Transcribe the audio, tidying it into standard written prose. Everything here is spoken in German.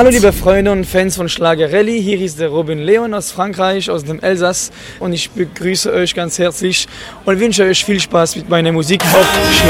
Hallo liebe Freunde und Fans von Schlagerelli, hier ist der Robin Leon aus Frankreich, aus dem Elsass und ich begrüße euch ganz herzlich und wünsche euch viel Spaß mit meiner Musik auf Schlager.